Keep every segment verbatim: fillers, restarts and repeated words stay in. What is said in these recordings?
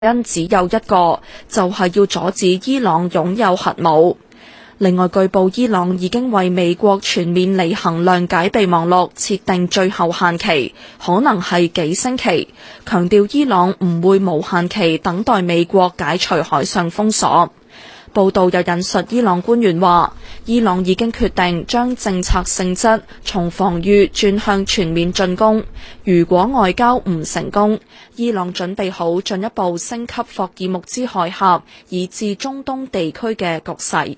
因只有一個，就係要阻止伊朗擁有核武。另外據報伊朗已經為美國全面履行諒解備忘錄設定最後限期，可能係幾星期，強調伊朗唔會無限期等待美國解除海上封鎖。報道又引述伊朗官員話，伊朗已經決定將政策性質從防禦轉向全面進攻。如果外交唔成功，伊朗準備好進一步升級霍爾木茲海峽以至中東地區嘅局勢。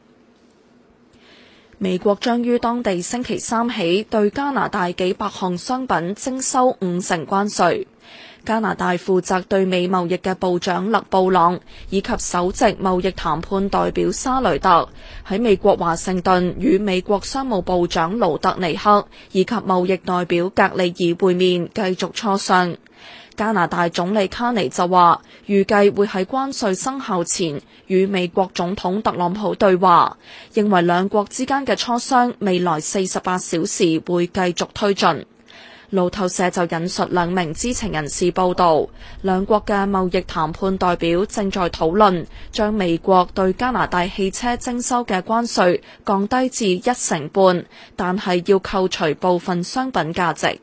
美國將於當地星期三起對加拿大幾百項商品徵收五成關稅。加拿大負責對美貿易嘅部長勒布朗以及首席貿易談判代表沙雷特喺美國華盛頓與美國商務部長盧特尼克以及貿易代表格里爾會面，繼續磋商。加拿大總理卡尼就話，預計會喺關稅生效前與美國總統特朗普對話，認為兩國之間嘅磋商未來四十八小時會繼續推進。路透社就引述兩名知情人士報道，兩國嘅貿易談判代表正在討論將美國對加拿大汽車徵收嘅關稅降低至一成半，但係要扣除部分商品價值。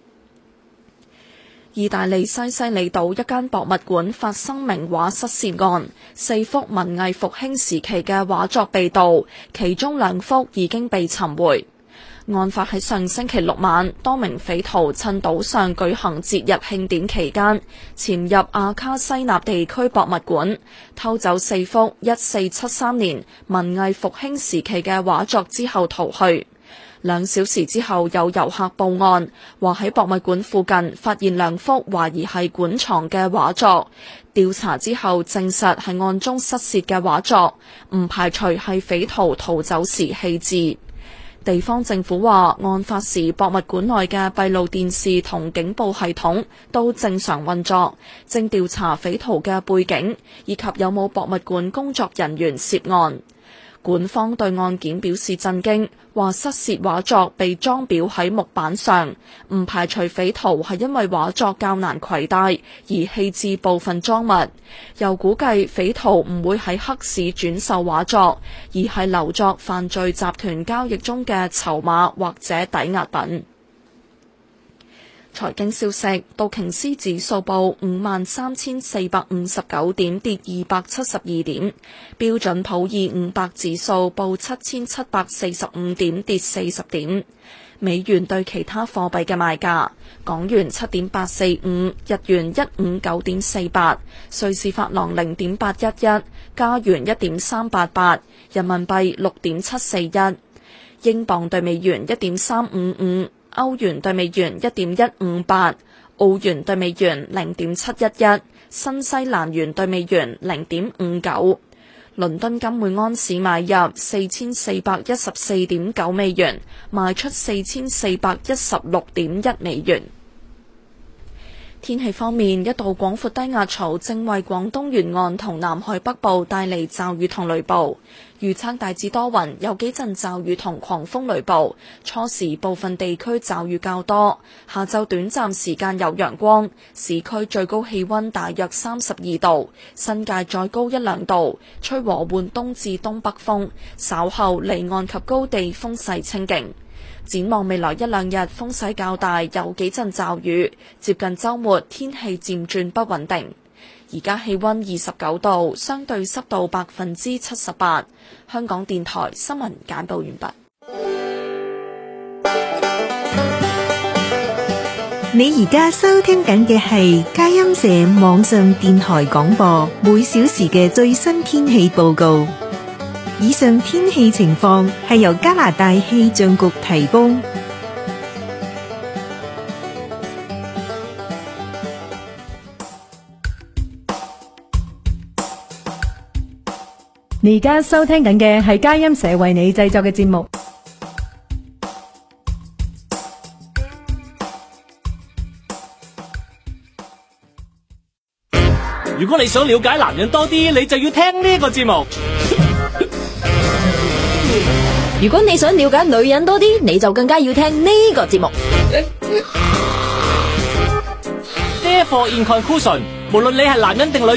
意大利西西里島一間博物館發生名畫失竊案，四幅文藝復興時期嘅畫作被盜，其中兩幅已經被尋回。案發喺上星期六晚，多名匪徒趁島上舉行節日慶典期間，潛入阿卡西納地區博物館，偷走四幅一四七三年文藝復興時期嘅畫作之後逃去。兩小時之後，有遊客報案，話喺博物館附近發現兩幅懷疑係館藏嘅畫作。調查之後證實係案中失竊嘅畫作，唔排除係匪徒逃走時棄置。地方政府話，案發時博物館內嘅閉路電視同警報系統都正常運作，正調查匪徒嘅背景以及有冇博物館工作人員涉案。館方對案件表示震驚，話失竊畫作被裝裱喺木板上，唔排除匪徒係因為畫作較難攜帶而棄置部分贓物，又估計匪徒唔會喺黑市轉售畫作，而係留作犯罪集團交易中嘅籌碼或者抵押品。財經消息，道瓊斯指數報五萬三千四百五十九點，跌二百七十二點；標準普爾五百指數報七千七百四十五點，跌四十點。美元對其他貨幣嘅賣價：港元七點八四五，日元一五九點四八，瑞士法郎零點八一一，加元一點三八八，人民幣六點七四一，英鎊對美元一點三五五。歐元對美元一點一五八，澳元對美元零點七一一，新西蘭元對美元零點五九。倫敦金每安士買入四千四百一十四點九美元，賣出四千四百一十六點一美元。天氣方面，一道廣闊低壓槽正為廣東沿岸同南海北部帶嚟驟雨同雷暴，預測大致多雲，有幾陣驟雨同狂風雷暴，初時部分地區驟雨較多，下晝短暫時間有陽光，市區最高氣溫大約三十二度，新界再高一兩度，吹和緩東至東北風，稍後離岸及高地風勢清勁。展望未來一兩日風勢較大，有幾陣驟雨，接近週末天氣漸轉不穩定。而家氣溫二十九度，相對濕度百分之七十八。香港電台新聞簡報完畢。 你而家收聽緊嘅係佳音社網上電台廣播，每小時嘅最新天氣報告。以上天氣情況係由加拿大氣象局提供。 你而家收聽緊嘅係佳音社為你製作嘅節目。 如果你想了解男人多啲，你就要聽呢個節目。 如果你想了解女人多啲，你就更加要聽呢個節目。 Therefore in conclusion， 無論你係男人定女